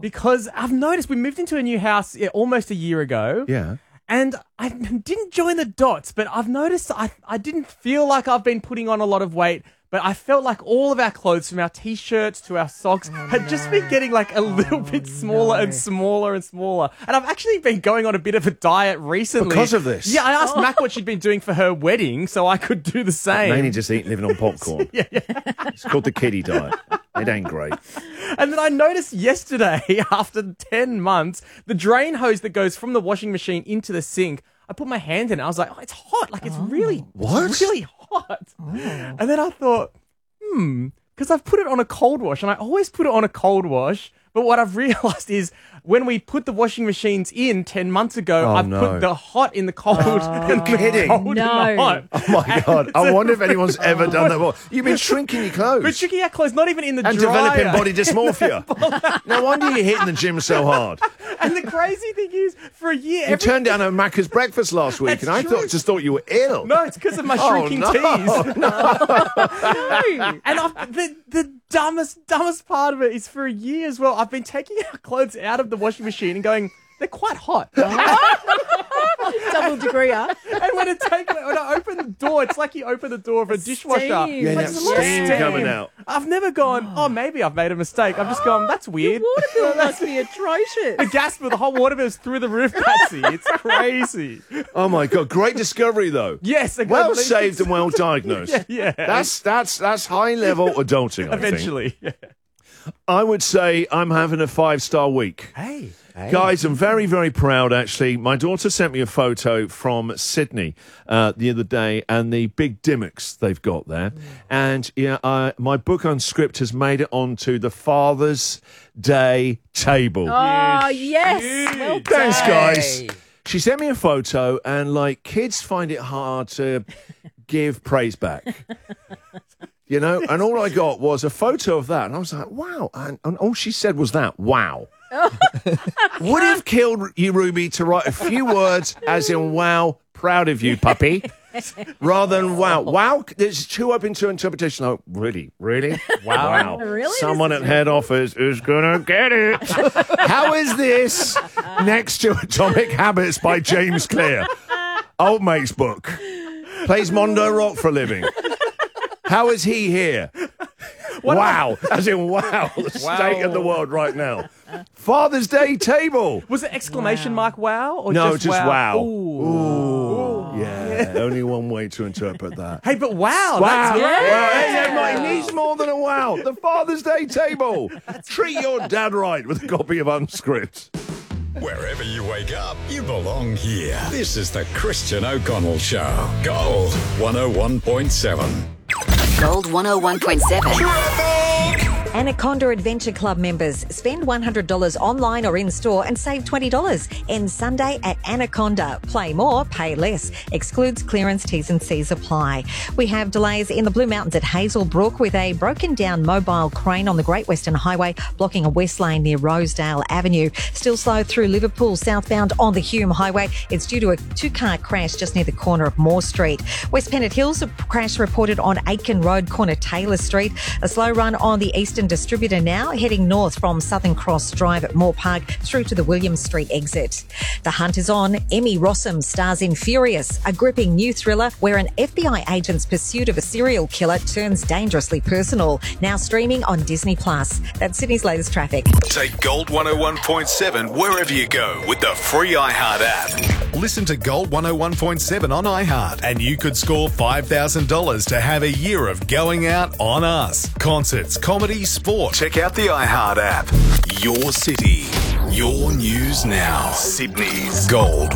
Because I've noticed we moved into a new house almost a year ago. Yeah. And I didn't join the dots, but I've noticed I didn't feel like I've been putting on a lot of weight, but I felt like all of our clothes, from our T-shirts to our socks, had just been getting like a little bit smaller and smaller and smaller. And I've actually been going on a bit of a diet recently. Because of this? Yeah, I asked Mac what she'd been doing for her wedding so I could do the same. Mainly just living on popcorn. Yeah. It's called the kiddie diet. It ain't great. And then I noticed yesterday, after 10 months, the drain hose that goes from the washing machine into the sink, I put my hand in it. I was like, oh, it's hot. Like, it's really hot. Oh. And then I thought, because I've put it on a cold wash, and I always put it on a cold wash. But what I've realised is when we put the washing machines in 10 months ago, put the hot in the cold. You're kidding. Cold in the hot. Oh, my God. I wonder if anyone's ever done that before. You've been shrinking your clothes. But shrinking our clothes, not even in the and dryer. And developing body dysmorphia. No wonder you're hitting the gym so hard. And the crazy thing is, for a year... You turned down a Macca's breakfast last week, and I just thought you were ill. No, it's because of my shrinking tees. No. And the dumbest part of it is, for a year as well, I've been taking our clothes out of the washing machine and going, they're quite hot. Double degree, huh? And when I open the door, it's like you open the door of a dishwasher. Yeah, like, there's steam coming out. I've never gone, maybe I've made a mistake. I've just gone, that's weird. Your water bill must be atrocious. The gas bill, the whole water bill is through the roof, Patsy. It's crazy. Oh, my God. Great discovery, though. Yes. Well saved and well diagnosed. Yeah. That's high-level adulting, I think. Eventually, yeah. I would say I'm having a 5-star week. Hey. Guys, I'm very, very proud, actually. My daughter sent me a photo from Sydney the other day, and the big dimmocks they've got there. And my book Unscript has made it onto the Father's Day table. Oh, yes. Well done. Thanks, guys. She sent me a photo, and, kids find it hard to give praise back. And all I got was a photo of that. And I was like, wow. And all she said was that, wow. Would have killed you, Ruby, to write a few words as in, wow, proud of you, puppy, rather than wow. Wow, there's too open to interpretation. Oh, really? Wow. Really? Someone at head office is going to get it. How is this next to Atomic Habits by James Clear? Old mate's book. Plays Mondo Rock for a living. How is he here? Wow. As in, wow. The state of the world right now. Father's Day table. Was it exclamation mark wow? Or no, just wow. Ooh. Yeah. Only one way to interpret that. Hey, but wow. That's great. Well, he needs more than a wow. The Father's Day table. Treat your dad right with a copy of Unscript. Wherever you wake up, you belong here. This is the Christian O'Connell Show. Gold 101.7. Gold 101.7. Anaconda Adventure Club members spend $100 online or in-store and save $20. End Sunday at Anaconda. Play more, pay less. Excludes clearance, T's and C's apply. We have delays in the Blue Mountains at Hazelbrook with a broken down mobile crane on the Great Western Highway blocking a west lane near Rosedale Avenue. Still slow through Liverpool southbound on the Hume Highway. It's due to a two-car crash just near the corner of Moore Street. West Pennant Hills, a crash reported on Aiken Road, corner Taylor Street. A slow run on the Eastern Distributor now, heading north from Southern Cross Drive at Moore Park through to the William Street exit. The hunt is on. Emmy Rossum stars in Furious, a gripping new thriller where an FBI agent's pursuit of a serial killer turns dangerously personal. Now streaming on Disney+. That's Sydney's latest traffic. Take Gold 101.7 wherever you go with the free iHeart app. Listen to Gold 101.7 on iHeart and you could score $5,000 to have a year of going out on us. Concerts, comedy, sport. Check out the iHeart app. Your city, your news now. Sydney's Gold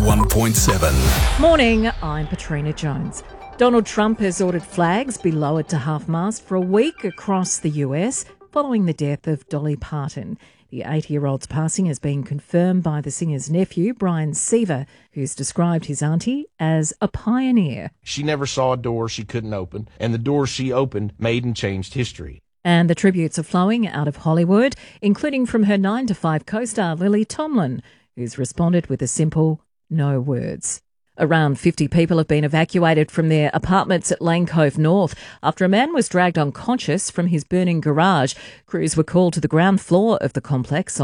101.7. Morning, I'm Patrina Jones. Donald Trump has ordered flags be lowered to half-mast for a week across the US following the death of Dolly Parton. The 80-year-old's passing has been confirmed by the singer's nephew, Brian Seaver, who's described his auntie as a pioneer. She never saw a door she couldn't open, and the doors she opened made and changed history. And the tributes are flowing out of Hollywood, including from her 9 to 5 co-star Lily Tomlin, who's responded with a simple, no words. Around 50 people have been evacuated from their apartments at Lane Cove North after a man was dragged unconscious from his burning garage. Crews were called to the ground floor of the complex